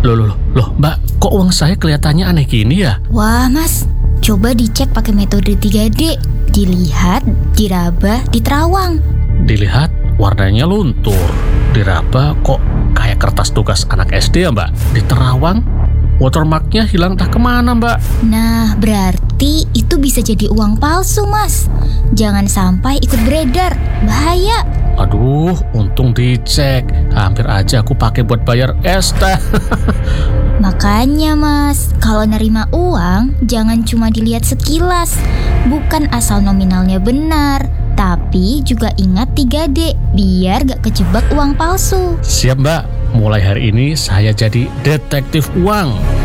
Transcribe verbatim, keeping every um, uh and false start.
Loh, loh, loh, loh, Mbak, kok uang saya kelihatannya aneh gini ya? Wah mas, coba dicek pakai metode tiga D. Dilihat, diraba, diterawang. Dilihat warnanya luntur, diraba kok kayak kertas tugas anak S D ya Mbak. Diterawang, watermarknya hilang entah kemana Mbak. Nah, berarti itu bisa jadi uang palsu mas. Jangan sampai ikut beredar, bahaya. Aduh, untung dicek. Hampir aja aku pakai buat bayar es teh. Makanya mas, kalau nerima uang jangan cuma dilihat sekilas. Bukan asal nominalnya benar, tapi juga ingat tiga D biar gak kejebak uang palsu. Siap Mbak, mulai hari ini saya jadi detektif uang.